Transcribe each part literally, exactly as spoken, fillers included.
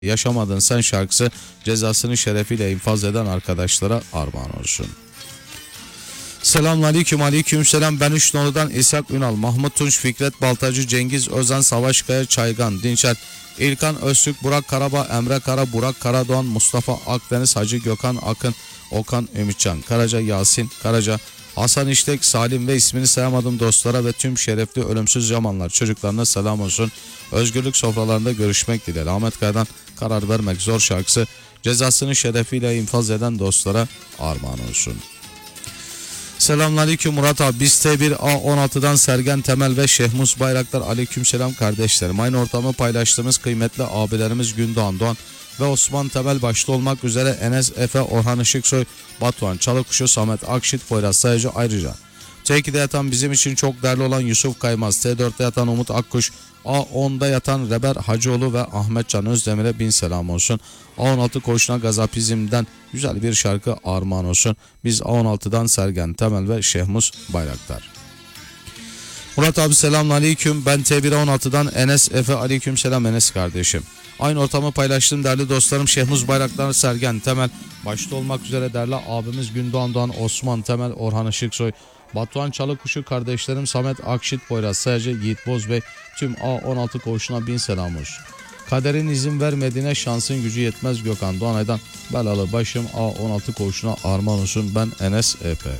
Yaşamadın Sen şarkısı cezasını şerefiyle infaz eden arkadaşlara armağan olsun. Selamünaleyküm, aleyküm selam. Ben Üçnolu'dan İshak Ünal, Mahmut Tunç, Fikret Baltacı, Cengiz Özen, Savaşkaya, Çaygan, Dinçer, İlkan Öztürk, Burak Karabağ, Emre Kara, Burak Karadoğan, Mustafa Akdeniz, Hacı Gökhan Akın, Okan Ümitcan, Karaca Yasin Karaca, Hasan İştek, Salim ve ismini sayamadığım dostlara ve tüm şerefli ölümsüz Yamanlar çocuklarına selam olsun. Özgürlük sofralarında görüşmek dileğiyle. Ahmet Kaya'dan Karar Vermek Zor şarkısı cezasını şerefiyle infaz eden dostlara armağan olsun. Selamünaleyküm Murat abi. Biz T bir A on altıdan Sergen Temel ve Şehmus Bayraktar, aleykümselam kardeşlerim. Aynı ortamı paylaştığımız kıymetli abilerimiz Gündoğan Doğan ve Osman Temel başta olmak üzere Enes Efe, Orhan Işıksoy, Batuhan Çalıkuşu, Samet Akşit, Poyraz Sayıcı, ayrıca T iki'de yatan bizim için çok değerli olan Yusuf Kaymaz, T dört'te yatan Umut Akkuş, A on'da yatan Reber Hacıoğlu ve Ahmet Can Özdemir'e bin selam olsun. A on altı koşuna Gazapizm'den güzel bir şarkı armağan olsun. Biz A on altıdan Sergen Temel ve Şehmus Bayraktar. Murat abi selamünaleyküm. Ben T bir A on altıdan Enes Efe, aleykümselam Enes kardeşim. Aynı ortamı paylaştığım değerli dostlarım Şehmus Bayraktar, Sergen Temel başta olmak üzere değerli abimiz Gündoğan Doğan, Osman Temel, Orhan Işıksoy, Batuhan Çalıkuşu kardeşlerim Samet Akşit, Poyraz Sayıcı, Yiğit Bozbey, tüm A on altı koğuşuna bin selam olsun. Kaderin izin vermediğine şansın gücü yetmez Gökhan Doğanay'dan belalı başım A on altı koğuşuna armağan olsun. Ben Enes E P.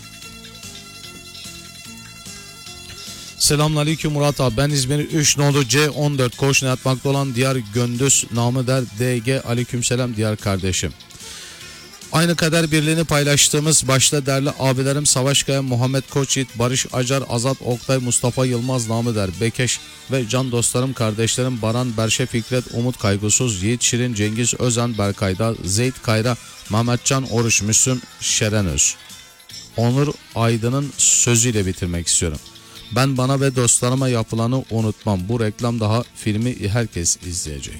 Selamünaleyküm Murat abi. Ben İzmir üç nolu C on dört koğuşuna yatmakta olan Diyar Göndüz, namı der D G, aleykümselam Diyar kardeşim. Aynı kader birliğini paylaştığımız başta değerli abilerim Savaşkaya, Muhammed Koçyiğit, Barış Acar, Azat Oktay, Mustafa Yılmaz, namı der Bekeş ve can dostlarım kardeşlerim Baran, Berşe, Fikret, Umut Kaygısız, Yiğit Şirin, Cengiz Özen, Berkayda, Zeyd Kayra, Mehmetcan Oruç, Müslüm Şerenöz. Onur Aydın'ın sözüyle bitirmek istiyorum. Ben bana ve dostlarıma yapılanı unutmam. Bu reklam daha filmi herkes izleyecek.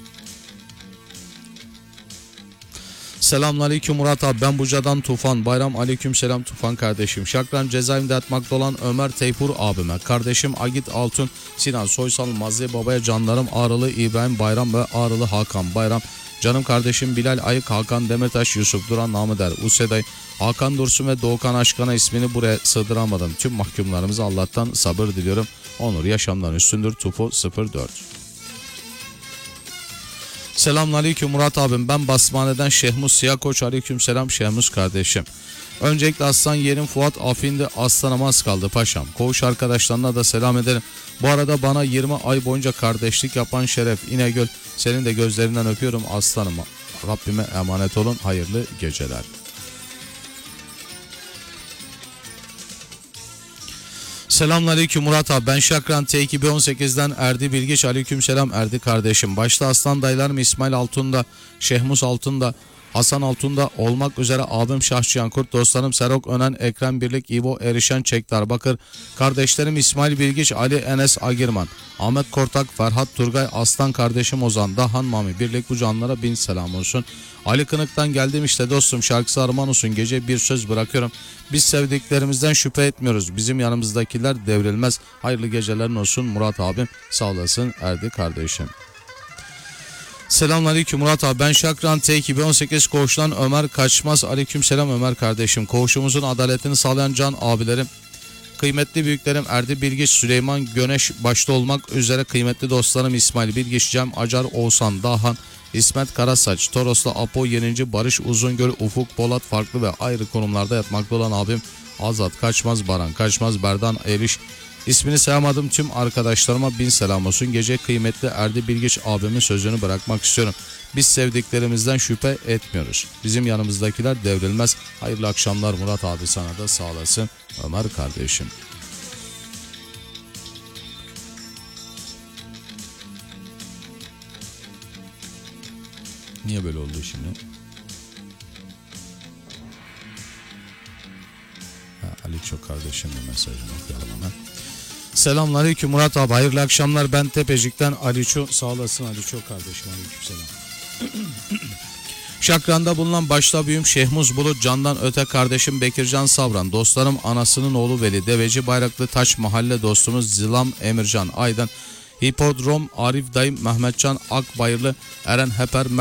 Selamünaleyküm Murat abi. Ben Buca'dan Tufan Bayram, aleykümselam Tufan kardeşim. Şakran cezaevinde yatmakta olan Ömer Teyfur abime, kardeşim Agit Altun, Sinan Soysal, Mazzi Baba'ya, canlarım Ağrılı İbrahim Bayram ve Ağrılı Hakan Bayram, canım kardeşim Bilal Ayık, Hakan Demirtaş, Yusuf Duran, namı der Useday, Hakan Dursun ve Doğukan Aşkan'a ismini buraya sığdıramadım. Tüm mahkumlarımıza Allah'tan sabır diliyorum. Onur yaşamdan üstündür. Tufu sıfır dört. Selamünaleyküm Murat abim. Ben Basmane'den Şehmus Siyah Koç, aleykümselam Şehmus kardeşim. Öncelikle aslan yerim Fuat Afin'de, aslanıma az kaldı paşam. Koğuş arkadaşlarına da selam ederim. Bu arada bana yirmi ay boyunca kardeşlik yapan Şeref İnegöl, senin de gözlerinden öpüyorum aslanım. Rabbime emanet olun. Hayırlı geceler. Selamünaleyküm Murat abi. Ben Şakran T iki B on sekizden Erdi Bilgiç, aleykümselam Erdi kardeşim. Başta aslan dayılarım İsmail Altun'da, Şehmus Altun'da, Hasan Altun'da olmak üzere abim Şahçıyan Kurt, dostlarım Serok Önen, Ekrem Birlik, İbo Erişen, Çektar Bakır, kardeşlerim İsmail Bilgiç, Ali Enes Agirman, Ahmet Kortak, Ferhat Turgay, Aslan kardeşim Ozan, Dahan Mami Birlik, bu canlara bin selam olsun. Ali Kınık'tan geldim işte dostum şarkısı armağan olsun. Gece bir söz bırakıyorum. Biz sevdiklerimizden şüphe etmiyoruz. Bizim yanımızdakiler devrilmez. Hayırlı gecelerin olsun Murat abim. Sağ olasın Erdi kardeşim. Selamünaleyküm Murat abi. Ben Şakran T iki B on sekiz koğuştan Ömer Kaçmaz. Aleykümselam Ömer kardeşim. Koğuşumuzun adaletini sağlayan can abilerim, kıymetli büyüklerim Erdi Bilgiç, Süleyman Göneş başta olmak üzere kıymetli dostlarım İsmail Bilgiç, Cem Acar, Oğuzhan Dahan, İsmet Karasaç, Toroslu Apo Yenici, Barış Uzungöl, Ufuk Polat, farklı ve ayrı konumlarda yatmakta olan abim Azat Kaçmaz, Baran Kaçmaz, Berdan Eriş, ismini sayamadım tüm arkadaşlarıma bin selam olsun. Gece kıymetli Erdi Bilgiç abimin sözünü bırakmak istiyorum. Biz sevdiklerimizden şüphe etmiyoruz. Bizim yanımızdakiler devrilmez. Hayırlı akşamlar Murat abi, sana da sağ olasın Ömer kardeşim. Niye böyle oldu şimdi? Ha, Ali Çok kardeşimle mesajını okuyalım hemen. Selamünaleyküm Murat abi. Hayırlı akşamlar. Ben Tepecik'ten Aliço. Sağ olasın Aliço kardeşim. Aleykümselam. Şakran'da bulunan başta büyüğüm Şehmuz Bulut, candan öte kardeşim Bekircan Savran, dostlarım anasının oğlu Veli, Deveci Bayraklı Taç Mahalle dostumuz Zilam Emircan Aydın, Hipodrom, Arif Dayım, Mehmetcan Akbayırlı, Eren Heper,